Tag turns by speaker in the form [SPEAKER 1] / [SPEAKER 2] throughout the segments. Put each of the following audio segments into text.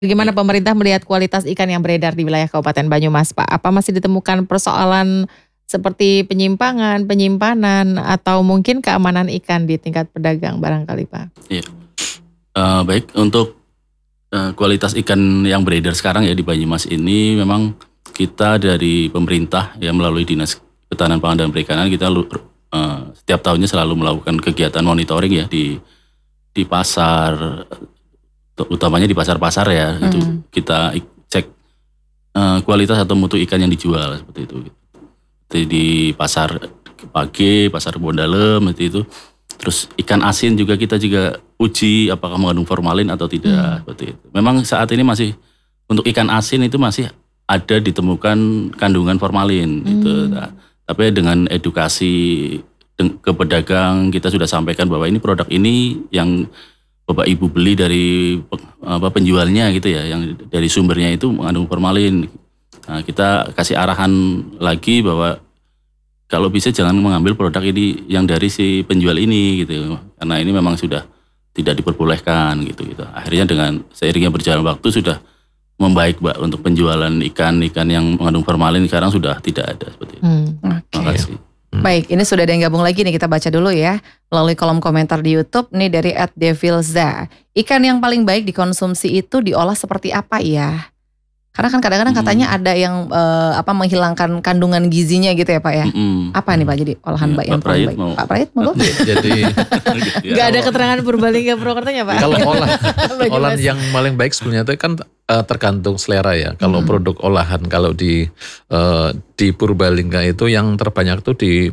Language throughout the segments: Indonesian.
[SPEAKER 1] Bagaimana pemerintah melihat kualitas ikan yang beredar di wilayah Kabupaten Banyumas, Pak? Apa masih ditemukan persoalan seperti penyimpangan, penyimpanan, atau mungkin keamanan ikan di tingkat pedagang barangkali, Pak?
[SPEAKER 2] Iya. Baik, untuk kualitas ikan yang beredar sekarang ya di Banyumas ini memang kita dari pemerintah ya melalui Dinas Ketahanan Pangan dan Perikanan kita setiap tahunnya selalu melakukan kegiatan monitoring ya di pasar, utamanya di pasar-pasar ya, itu kita cek kualitas atau mutu ikan yang dijual seperti itu. Jadi di pasar Page, pasar Bondalem itu. Terus ikan asin juga kita juga uji apakah mengandung formalin atau tidak seperti itu. Memang saat ini masih untuk ikan asin itu masih ada ditemukan kandungan formalin gitu. Nah, tapi dengan edukasi ke pedagang kita sudah sampaikan bahwa ini produk ini yang Bapak Ibu beli dari penjualnya gitu ya, yang dari sumbernya itu mengandung formalin. Nah, kita kasih arahan lagi bahwa kalau bisa jangan mengambil produk ini yang dari si penjual ini gitu, karena ini memang sudah tidak diperbolehkan gitu. Akhirnya dengan seiringnya berjalan waktu sudah membaik, Mbak, untuk penjualan ikan yang mengandung formalin sekarang sudah tidak ada seperti itu. Terima kasih.
[SPEAKER 3] Baik, ini sudah ada yang gabung lagi nih, kita baca dulu ya melalui kolom komentar di YouTube nih dari @devilza. Ikan yang paling baik dikonsumsi itu diolah seperti apa ya? Karena kan kadang-kadang katanya ada yang menghilangkan kandungan gizinya gitu ya, Pak ya. Apa nih Pak jadi olahan
[SPEAKER 2] Ya,
[SPEAKER 3] Mbak yang paling baik? Pak Prayit monggo.
[SPEAKER 4] Jadi
[SPEAKER 1] Gak ada keterangan Purbalingga Purwokertonya, Pak.
[SPEAKER 4] kalau olahan yang paling baik sebenarnya itu kan tergantung selera ya. Kalau produk olahan kalau di Purbalingga itu yang terbanyak itu di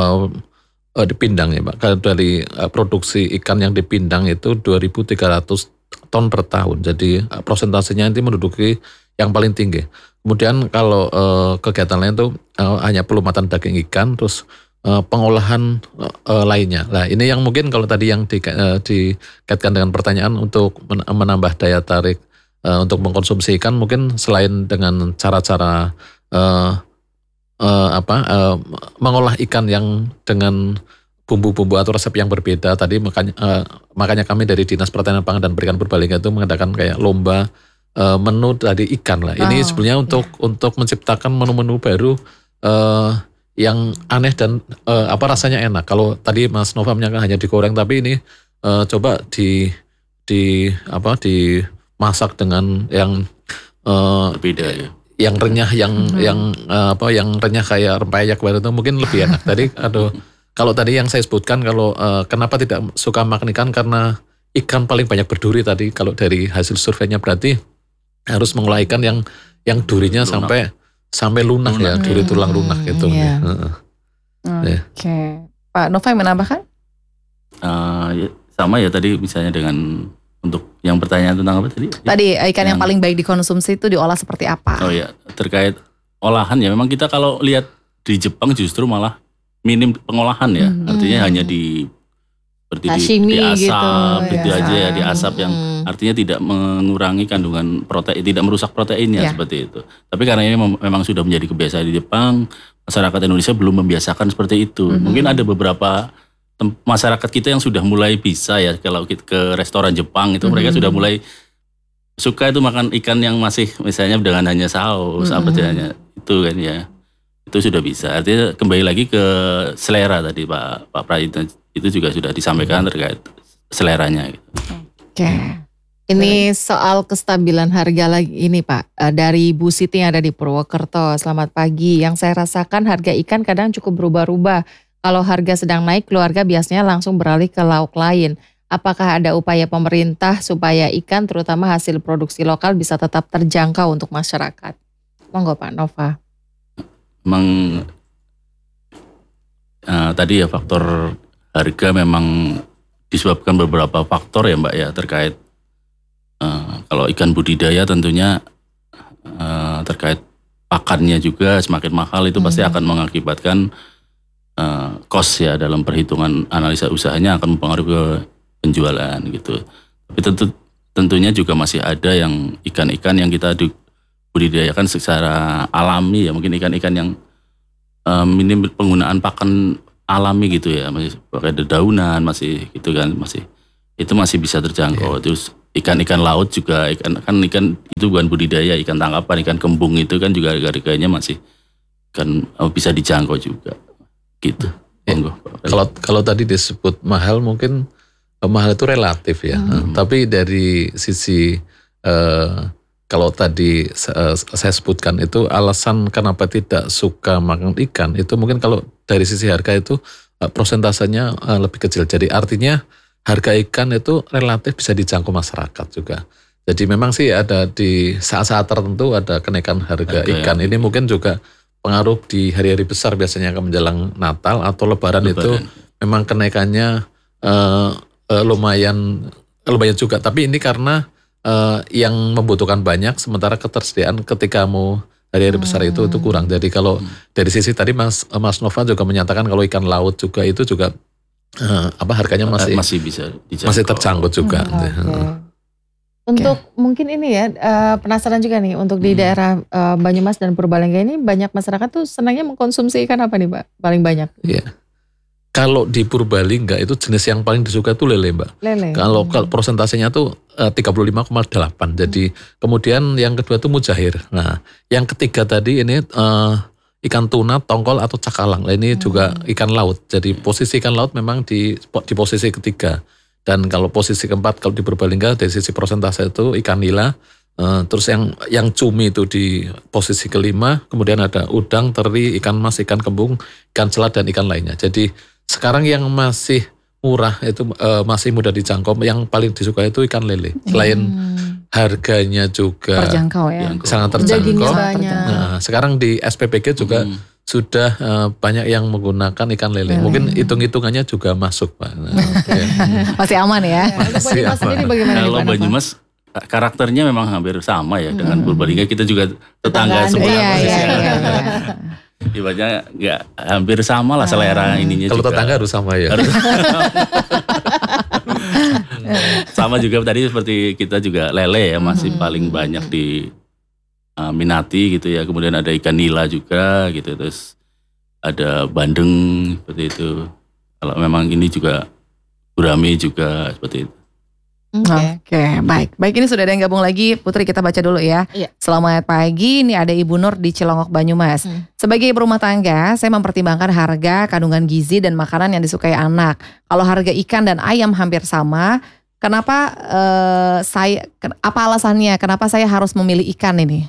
[SPEAKER 4] Pindang ya Pak. Kalau dari produksi ikan yang di Pindang itu 2.300 ton per tahun. Jadi prosentasenya nanti menduduki yang paling tinggi. Kemudian kalau kegiatan lain tuh hanya pelumatan daging ikan, terus pengolahan lainnya. Nah ini yang mungkin kalau tadi yang dikaitkan dengan pertanyaan untuk menambah daya tarik untuk mengkonsumsi ikan, mungkin selain dengan cara-cara mengolah ikan yang dengan bumbu-bumbu atau resep yang berbeda tadi, makanya kami dari Dinas Pertanian Pangan dan Perikanan Purbalingga itu mengadakan kayak lomba menu dari ikan lah. Ini sebenarnya untuk menciptakan menu-menu baru yang aneh dan rasanya enak. Kalau tadi Mas Nova menyatakan hanya digoreng, tapi ini coba dimasak dengan yang
[SPEAKER 2] Berbeda ya.
[SPEAKER 4] yang renyah, yang renyah kayak rempeyek itu mungkin lebih enak. Tadi kalau tadi yang saya sebutkan kalau kenapa tidak suka makan ikan, karena ikan paling banyak berduri tadi. Kalau dari hasil surveinya berarti harus mengolah ikan yang durinya sampai lunak ya, duri tulang lunak gitu.
[SPEAKER 3] Iya. Oke. Pak Nova yang menambahkan?
[SPEAKER 2] Sama ya tadi misalnya dengan untuk yang pertanyaan tentang apa tadi?
[SPEAKER 3] Tadi ikan yang paling baik dikonsumsi itu diolah seperti apa?
[SPEAKER 2] Oh ya, terkait olahan ya memang kita kalau lihat di Jepang justru malah minim pengolahan ya. Artinya hanya seperti diasap gitu aja ya, diasap yang artinya tidak mengurangi kandungan protein, tidak merusak proteinnya seperti itu. Tapi karena ini memang sudah menjadi kebiasaan di Jepang, masyarakat Indonesia belum membiasakan seperti itu. Mungkin ada beberapa masyarakat kita yang sudah mulai bisa ya, kalau kita ke restoran Jepang itu mereka sudah mulai suka itu makan ikan yang masih misalnya dengan hanya saus, hanya itu kan ya. Itu sudah bisa. Artinya kembali lagi ke selera tadi Pak Prayit itu juga sudah disampaikan terkait seleranya gitu.
[SPEAKER 1] Oke. Ini soal kestabilan harga lagi ini Pak, dari Bu Siti yang ada di Purwokerto. Selamat pagi. Yang saya rasakan harga ikan kadang cukup berubah-ubah. Kalau harga sedang naik, keluarga biasanya langsung beralih ke lauk lain. Apakah ada upaya pemerintah supaya ikan terutama hasil produksi lokal bisa tetap terjangkau untuk masyarakat? Monggo Pak Nova.
[SPEAKER 2] Memang tadi ya faktor harga memang disebabkan beberapa faktor ya Mbak ya, terkait kalau ikan budidaya tentunya terkait pakannya juga semakin mahal, itu pasti akan mengakibatkan cost ya dalam perhitungan analisa usahanya akan mempengaruhi ke penjualan gitu. Tapi tentunya juga masih ada yang ikan-ikan yang kita budidayakan secara alami ya, mungkin ikan-ikan yang minim penggunaan pakan alami gitu ya, masih pakai dedaunan masih gitu kan, itu masih bisa terjangkau. Terus ikan-ikan laut juga, ikan itu bukan budidaya, ikan tangkapan, ikan kembung itu kan juga harganya masih kan bisa dijangkau juga gitu.
[SPEAKER 4] Kalau tadi disebut mahal, mungkin mahal itu relatif ya. Tapi dari sisi kalau tadi saya sebutkan itu alasan kenapa tidak suka makan ikan itu mungkin kalau dari sisi harga itu prosentasenya lebih kecil. Jadi artinya harga ikan itu relatif bisa dijangkau masyarakat juga. Jadi memang sih ada di saat-saat tertentu ada kenaikan harga ikan. Ini mungkin juga pengaruh di hari-hari besar biasanya akan menjelang Natal atau Lebaran. Itu memang kenaikannya lumayan juga. Tapi ini karena yang membutuhkan banyak, sementara ketersediaan ketika mau hari-hari besar itu kurang. Jadi kalau dari sisi tadi Mas Nova juga menyatakan kalau ikan laut juga itu juga harganya masih bisa dijangkau. Masih terjangkau juga.
[SPEAKER 1] Untuk mungkin ini ya penasaran juga nih untuk di daerah Banyumas dan Purbalingga ini banyak masyarakat tuh senangnya mengkonsumsi ikan apa nih Mbak? Paling banyak?
[SPEAKER 4] Iya. Kalau di Purbalingga itu jenis yang paling disuka itu lele Mbak.
[SPEAKER 1] Lele.
[SPEAKER 4] Kalau prosentasenya tuh 35,8. Jadi kemudian yang kedua itu mujair. Nah yang ketiga tadi ini ikan tuna, tongkol atau cakalang. Nah, ini juga ikan laut. Jadi posisi ikan laut memang di posisi ketiga. Dan kalau posisi keempat kalau di Purbalingga dari sisi persentase itu ikan nila. Terus yang cumi itu di posisi kelima. Kemudian ada udang, teri, ikan mas, ikan kembung, ikan selat dan ikan lainnya. Jadi sekarang yang masih murah itu masih mudah dijangkau, yang paling disukai itu ikan lele. Selain harganya juga
[SPEAKER 3] terjangkau ya,
[SPEAKER 4] sangat terjangkau.
[SPEAKER 1] Nah,
[SPEAKER 4] sekarang di SPPG juga sudah banyak yang menggunakan ikan lele. Mungkin hitung-hitungannya juga masuk Pak.
[SPEAKER 3] Masih aman ya.
[SPEAKER 4] Masih
[SPEAKER 1] Banyumas sendiri bagaimana?
[SPEAKER 2] Kalau Banyumas karakternya memang hampir sama ya dengan Purbalingga. Kita juga tetangga semua. Ibaratnya nggak hampir sama lah selera ininya.
[SPEAKER 4] Kalau
[SPEAKER 2] juga.
[SPEAKER 4] Tetangga harus sama ya.
[SPEAKER 2] Sama juga tadi seperti kita juga lele ya masih paling banyak di minati gitu ya. Kemudian ada ikan nila juga gitu. Terus ada bandeng seperti itu. Kalau memang ini juga gurame juga seperti itu.
[SPEAKER 3] Oke, baik. Ini sudah ada yang gabung lagi. Putri, kita baca dulu ya.
[SPEAKER 1] Iya.
[SPEAKER 3] Selamat pagi, ini ada Ibu Nur di Cilongok, Banyumas. Sebagai ibu rumah tangga, saya mempertimbangkan harga, kandungan gizi, dan makanan yang disukai anak. Kalau harga ikan dan ayam hampir sama, kenapa apa alasannya? Kenapa saya harus memilih ikan ini?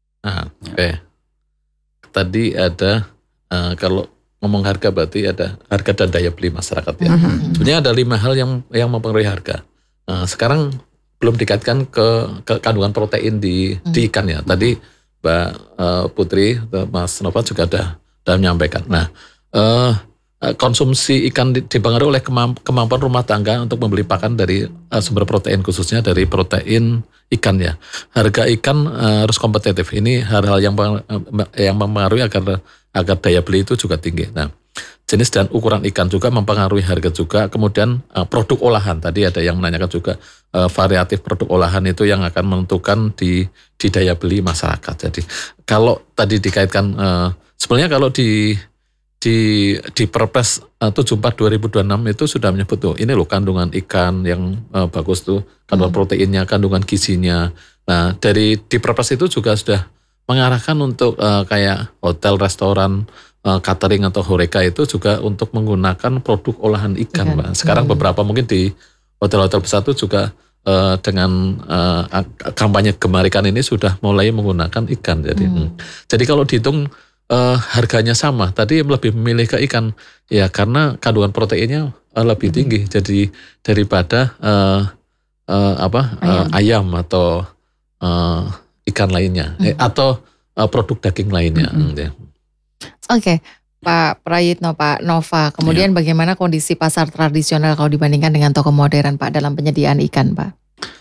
[SPEAKER 4] Tadi ada, kalau ngomong harga berarti ada harga dan daya beli masyarakat ya. Sebenarnya ada 5 hal yang mempengaruhi harga. Sekarang belum dikaitkan ke kandungan protein di ikan ya. Tadi Mbak Putri, Mas Nova juga ada menyampaikan. Nah, konsumsi ikan dipengaruhi oleh kemampuan rumah tangga untuk membeli pakan dari sumber protein, khususnya dari protein ikan ya. Harga ikan harus kompetitif. Ini hal-hal yang mempengaruhi agar daya beli itu juga tinggi. Nah, jenis dan ukuran ikan juga mempengaruhi harga juga. Kemudian produk olahan, tadi ada yang menanyakan juga variatif produk olahan itu yang akan menentukan di daya beli masyarakat. Jadi kalau tadi dikaitkan sebenarnya kalau di Perpres 74 2026 itu sudah menyebut tuh ini loh kandungan ikan yang bagus tuh, kandungan proteinnya, kandungan gizinya. Nah di Perpres itu juga sudah mengarahkan untuk kayak hotel, restoran, catering atau horeca itu juga untuk menggunakan produk olahan ikan, Mbak. Sekarang beberapa mungkin di hotel-hotel besar itu juga dengan kampanye Gemar Ikan ini sudah mulai menggunakan ikan. Jadi kalau dihitung harganya sama, tadi lebih memilih ke ikan ya karena kandungan proteinnya lebih tinggi. Jadi daripada ayam atau ikan lainnya atau produk daging lainnya.
[SPEAKER 1] Oke, Pak Prayitno, Pak Nova. Kemudian bagaimana kondisi pasar tradisional kalau dibandingkan dengan toko modern, Pak, dalam penyediaan ikan, Pak?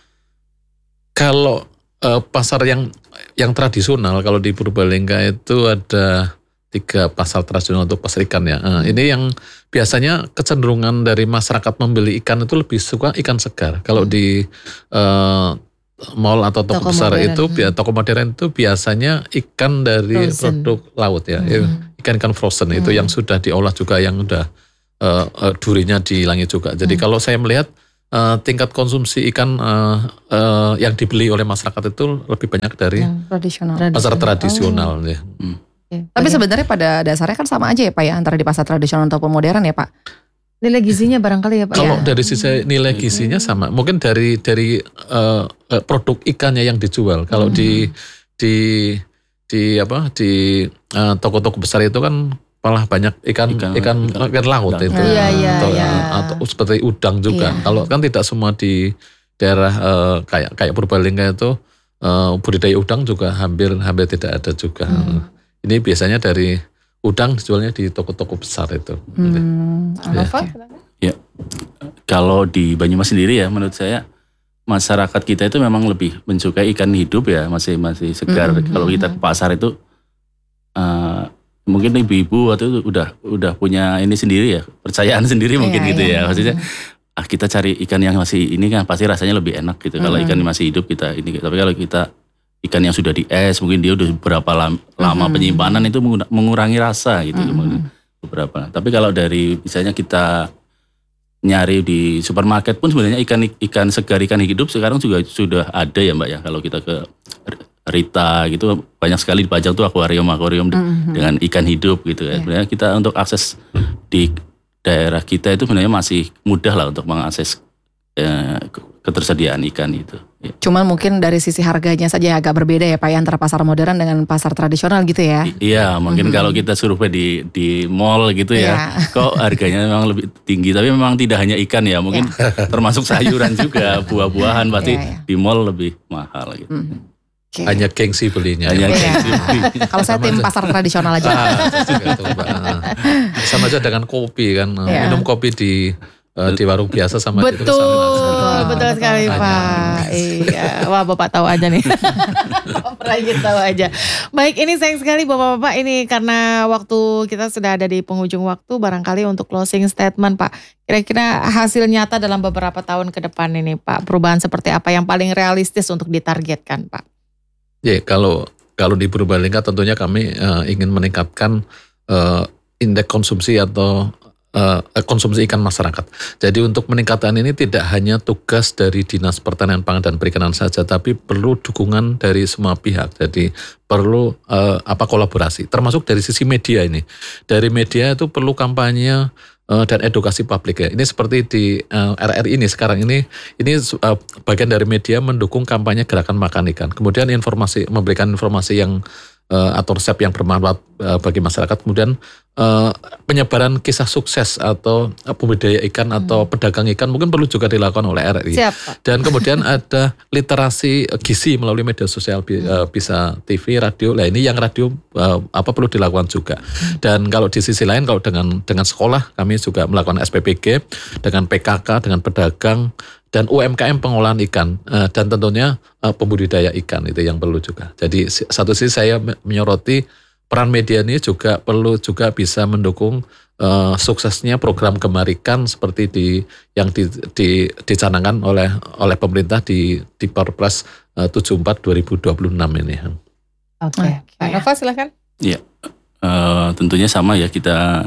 [SPEAKER 4] Kalau pasar yang tradisional, kalau di Purbalingga itu ada 3 pasar tradisional untuk pasar ikan ya. Ini yang biasanya kecenderungan dari masyarakat membeli ikan itu lebih suka ikan segar. Kalau di mall atau toko besar modern. Itu toko modern itu biasanya ikan dari produk laut ya. Ikan frozen itu yang sudah diolah juga, yang udah durinya dihilangin juga. Jadi kalau saya melihat tingkat konsumsi ikan yang dibeli oleh masyarakat itu lebih banyak dari
[SPEAKER 3] Tradisional.
[SPEAKER 4] pasar tradisional ya.
[SPEAKER 3] Tapi sebenarnya pada dasarnya kan sama aja ya Pak ya, antara di pasar tradisional ataupun modern ya Pak.
[SPEAKER 1] Nilai gizinya barangkali ya Pak.
[SPEAKER 4] Kalau
[SPEAKER 1] ya?
[SPEAKER 4] dari sisi nilai gizinya sama, mungkin dari produk ikannya yang dijual. Kalau di toko-toko besar itu kan malah banyak ikan laut itu, atau seperti udang juga. Kalau kan tidak semua di daerah kayak Purbalingga itu budidaya udang juga hampir tidak ada juga. Ini biasanya dari udang dijualnya di toko-toko besar itu.
[SPEAKER 2] Ya, kalau di Banyumas sendiri ya, menurut saya masyarakat kita itu memang lebih menyukai ikan hidup ya, masih segar. Kalau kita ke pasar itu mungkin ibu-ibu waktu itu udah punya ini sendiri ya, percayaan sendiri mungkin gitu ya. Maksudnya kita cari ikan yang masih ini kan pasti rasanya lebih enak gitu. Kalau ikan masih hidup kita ini. Tapi kalau kita ikan yang sudah di es, mungkin dia udah berapa lama penyimpanan itu mengurangi rasa gitu. Beberapa. Tapi kalau dari misalnya kita nyari di supermarket pun sebenarnya ikan segar, ikan hidup sekarang juga sudah ada ya Mbak ya. Kalau kita ke Rita gitu banyak sekali dipajang tuh akuarium dengan ikan hidup gitu ya. Sebenarnya kita untuk akses di daerah kita itu sebenarnya masih mudah lah untuk mengakses ketersediaan ikan itu. Ya.
[SPEAKER 3] Cuman mungkin dari sisi harganya saja agak berbeda ya Pak ya, antara pasar modern dengan pasar tradisional gitu ya.
[SPEAKER 2] Iya, mungkin kalau kita survei di mall gitu ya, kok harganya memang lebih tinggi. Tapi memang tidak hanya ikan ya, mungkin termasuk sayuran juga, buah-buahan pasti di mall lebih mahal gitu.
[SPEAKER 4] Hanya gengsi belinya.
[SPEAKER 3] Kalau saya tim pasar tradisional aja.
[SPEAKER 4] Sama aja dengan kopi kan, minum kopi di warung biasa sama
[SPEAKER 1] betul sekali Pak. Iya, wah Bapak tahu aja nih. Bapak tahu aja. Baik, ini sayang sekali Bapak-bapak, ini karena waktu kita sudah ada di penghujung waktu, barangkali untuk closing statement Pak. Kira-kira hasil nyata dalam beberapa tahun ke depan ini Pak, perubahan seperti apa yang paling realistis untuk ditargetkan Pak?
[SPEAKER 4] Ya, kalau di Purbalingga tentunya kami ingin meningkatkan indeks konsumsi atau konsumsi ikan masyarakat. Jadi untuk meningkatkan ini tidak hanya tugas dari Dinas Pertanian Pangan dan Perikanan saja, tapi perlu dukungan dari semua pihak. Jadi perlu kolaborasi, termasuk dari sisi media ini. Dari media itu perlu kampanye dan edukasi publik ya. Ini seperti di RRI ini sekarang ini bagian dari media mendukung kampanye gerakan makan ikan. Kemudian memberikan informasi yang atau resep yang bermanfaat bagi masyarakat. Kemudian penyebaran kisah sukses atau pembudidaya ikan atau pedagang ikan mungkin perlu juga dilakukan oleh RRI. Dan kemudian ada literasi gizi melalui media sosial, bisa TV, radio. Nah ini yang radio perlu dilakukan juga. Dan kalau di sisi lain, kalau dengan sekolah kami juga melakukan SPPG dengan PKK, dengan pedagang dan UMKM pengolahan ikan, dan tentunya pembudidaya ikan itu yang perlu juga. Jadi satu sisi saya menyoroti peran media ini juga perlu juga bisa mendukung suksesnya program Gemar Ikan seperti yang dicanangkan oleh pemerintah di Perpres 74 2026 ini.
[SPEAKER 1] Oke. Pak Nova silakan.
[SPEAKER 2] Iya, tentunya sama ya, kita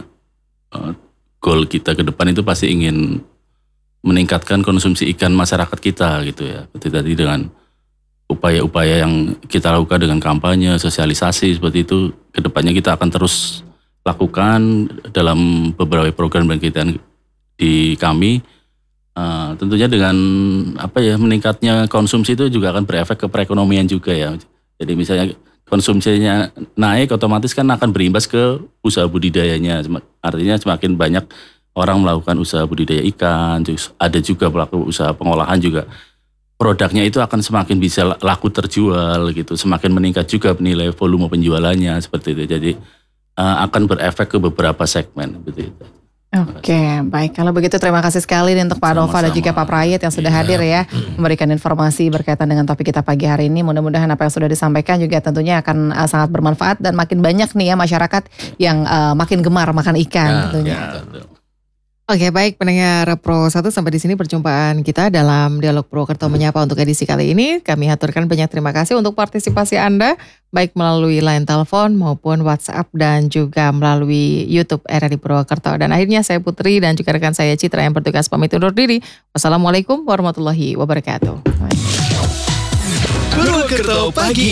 [SPEAKER 2] goal kita ke depan itu pasti ingin meningkatkan konsumsi ikan masyarakat kita gitu ya. Seperti tadi dengan upaya-upaya yang kita lakukan dengan kampanye, sosialisasi seperti itu, kedepannya kita akan terus lakukan dalam beberapa program dan kegiatan di kami. Tentunya dengan meningkatnya konsumsi itu juga akan berefek ke perekonomian juga ya. Jadi misalnya konsumsinya naik, otomatis kan akan berimbas ke usaha budidayanya. Artinya semakin banyak orang melakukan usaha budidaya ikan, ada juga pelaku usaha pengolahan juga. Produknya itu akan semakin bisa laku terjual gitu, semakin meningkat juga nilai volume penjualannya seperti itu. Jadi akan berefek ke beberapa segmen seperti itu.
[SPEAKER 3] Oke, baik. Kalau begitu terima kasih sekali untuk Pak Nova dan juga Pak Prayit yang sudah hadir ya, memberikan informasi berkaitan dengan topik kita pagi hari ini. Mudah-mudahan apa yang sudah disampaikan juga tentunya akan sangat bermanfaat dan makin banyak nih ya masyarakat yang makin gemar makan ikan tentunya.
[SPEAKER 1] Oke, baik pendengar Pro 1, sampai di sini perjumpaan kita dalam Dialog Purwokerto Menyapa untuk edisi kali ini. Kami haturkan banyak terima kasih untuk partisipasi Anda, baik melalui line telepon maupun WhatsApp dan juga melalui YouTube RRI Purwokerto. Dan akhirnya saya Putri dan juga rekan saya Citra yang bertugas pamit undur diri. Wassalamualaikum warahmatullahi wabarakatuh.
[SPEAKER 5] Purwokerto Pagi.